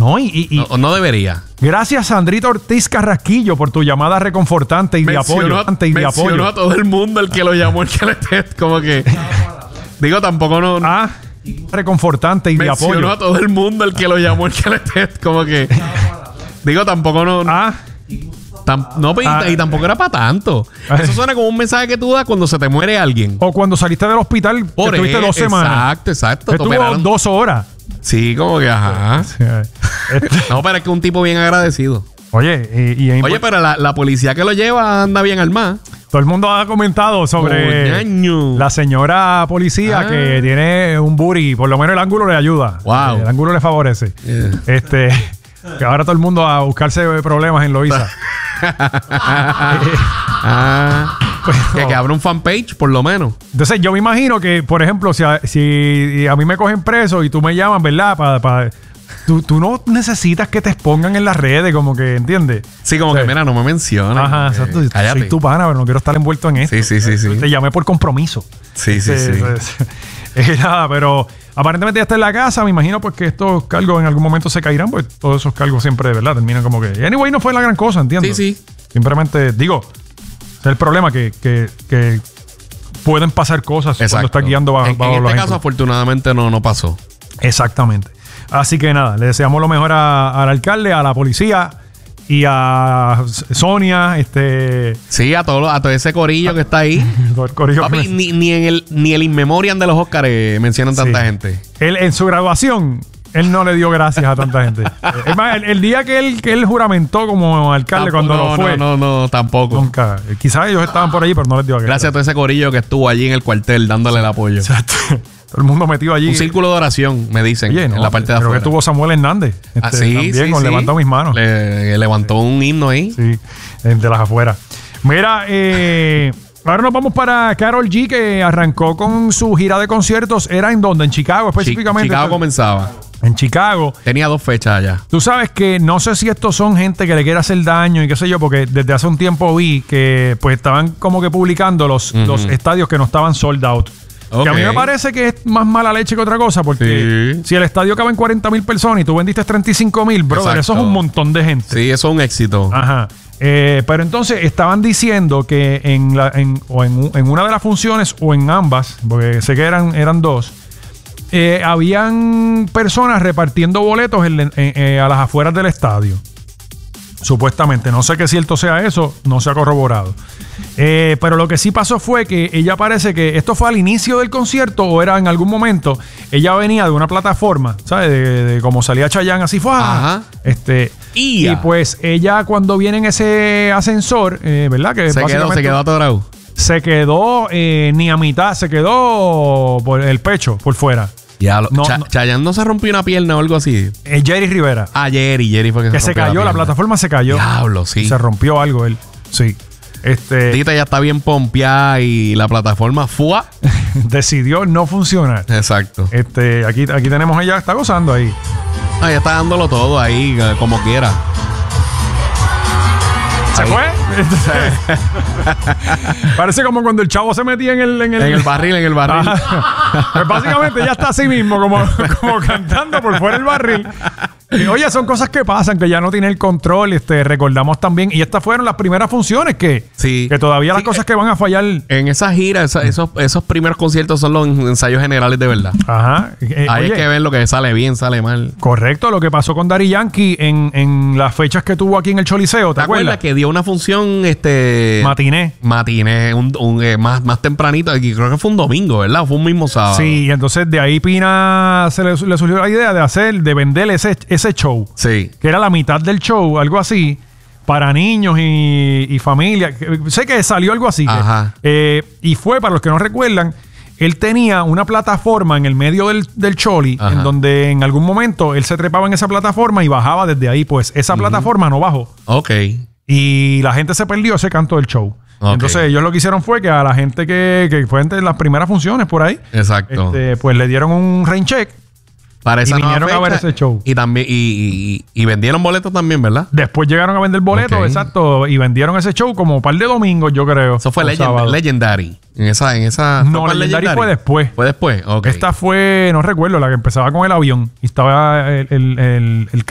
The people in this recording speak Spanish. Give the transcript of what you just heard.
No, no debería. Gracias, Sandrita Ortiz Carrasquillo, por tu llamada reconfortante y de apoyo. Mencionó a todo el mundo el que lo llamó, el que le como que... Digo, tampoco no... reconfortante y de apoyo. Mencionó a todo el mundo el que lo llamó, el que le como que... Digo, tampoco no... y tampoco era para tanto. Eso suena como un mensaje que tú das cuando se te muere alguien. O cuando saliste del hospital, que estuviste 2 semanas. Exacto. Estuvo 2 horas. Sí, como que ajá. No, pero es que un tipo bien agradecido. Oye, pero la policía que lo lleva anda bien armada. Todo el mundo ha comentado sobre la señora policía que tiene un booty. Por lo menos el ángulo le ayuda. Wow. El ángulo le favorece. Que ahora todo el mundo a buscarse problemas en Loíza. Que abra un fanpage, por lo menos. Entonces, yo me imagino que, por ejemplo, si a mí me cogen preso y tú me llaman, ¿verdad? Tú no necesitas que te expongan en las redes, como que, ¿entiendes? Sí, como que, mira, no me menciones. Ajá, exacto. Soy tu pana, pero no quiero estar envuelto en esto. Sí. Te llamé por compromiso. Sí. Nada, pero aparentemente ya está en la casa. Me imagino pues que estos cargos en algún momento se caerán, pues todos esos cargos siempre, de verdad, terminan como que... Anyway, no fue la gran cosa, ¿entiendes? Sí. Simplemente, digo, es el problema que pueden pasar cosas cuando estás guiando bajo en este caso, afortunadamente, no pasó. Exactamente. Así que nada, le deseamos lo mejor al alcalde, a la policía y a Sonia, Sí, a todo ese corillo que está ahí. Todo el corillo. Papi, ni el In Memoriam de los Oscars mencionan tanta gente. Él, en su graduación, él no le dio gracias a tanta gente. Es más, el día que él juramentó como alcalde, cuando lo fue. No, tampoco. Nunca. Quizás ellos estaban por allí, pero no les dio gracias a todo ese corillo que estuvo allí en el cuartel dándole el apoyo. Exacto. Todo el mundo metido allí. Un círculo de oración, me dicen, en la parte de afuera. Creo que tuvo Samuel Hernández. También con Levantó Mis Manos. Le levantó un himno ahí. Sí, de las afueras. Mira, ahora nos vamos para Karol G, que arrancó con su gira de conciertos. ¿Era en dónde? ¿En Chicago específicamente? Chicago comenzaba. En Chicago. Tenía 2 fechas allá. Tú sabes que no sé si estos son gente que le quiere hacer daño y qué sé yo, porque desde hace un tiempo vi que pues estaban como que publicando los estadios que no estaban sold out. Okay. Que a mí me parece que es más mala leche que otra cosa, porque si el estadio cabe en 40,000 personas y tú vendiste 35,000, brother, eso es un montón de gente. Sí, eso es un éxito. Ajá. Pero entonces estaban diciendo que en una de las funciones o en ambas, porque sé que eran 2, habían personas repartiendo boletos a las afueras del estadio. Supuestamente. No sé qué cierto sea eso, no se ha corroborado. Pero lo que sí pasó fue que ella parece que esto fue al inicio del concierto o era en algún momento. Ella venía de una plataforma, ¿sabes? De como salía Chayanne así fue. Ajá. Y pues ella cuando viene en ese ascensor, ¿verdad? Que se quedó atorado. Se quedó ni a mitad, se quedó por el pecho, por fuera. Chayanne no se rompió una pierna o algo así. Jerry Rivera. Jerry fue que se cayó, la plataforma se cayó. Diablo, sí. Se rompió algo él. Sí. Tita ya está bien pompeada y la plataforma ¡fua! decidió no funcionar. Exacto. Aquí tenemos, ella está gozando ahí. Ella está dándolo todo ahí, como quiera. ¿Se fue? Parece como cuando el chavo se metía en el barril. Pues básicamente ya está así mismo, como cantando por fuera del barril. Oye, son cosas que pasan, que ya no tiene el control. Recordamos también, y estas fueron las primeras funciones que todavía las cosas que van a fallar. En esa gira, esos primeros conciertos son los ensayos generales de verdad. Ajá. Hay que ver lo que sale bien, sale mal. Correcto, lo que pasó con Daddy Yankee en las fechas que tuvo aquí en el Choliseo. ¿Te acuerdas? Que dio una función matiné, más tempranito, y creo que fue un domingo, ¿verdad? Fue un mismo sábado. Sí, y entonces de ahí Pina le surgió la idea de vender ese show. Sí. Que era la mitad del show, algo así, para niños y familia. Sé que salió algo así. Ajá. Y fue, para los que no recuerdan, él tenía una plataforma en el medio del Choli, en donde en algún momento él se trepaba en esa plataforma y bajaba desde ahí. Pues esa plataforma no bajó. Ok. Y la gente se perdió ese canto del show. Okay. Entonces ellos lo que hicieron fue que a la gente que fue entre las primeras funciones por ahí, exacto, pues le dieron un rain check para esa y vinieron a ver ese show. Y también y vendieron boletos también, ¿verdad? Después llegaron a vender boletos, exacto, y vendieron ese show como un par de domingos, yo creo. Eso fue Legendary. En esa no, Legendary fue después. Fue después, ok. Esta fue, no recuerdo, la que empezaba con el avión y estaba el